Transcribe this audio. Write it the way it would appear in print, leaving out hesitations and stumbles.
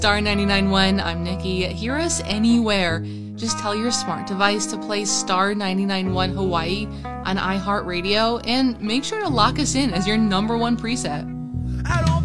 Star 99.1, I'm Nikki. Hear us anywhere. Just tell your smart device to play Star 99.1 Hawaii on iHeartRadio and make sure to lock us in as your number one preset.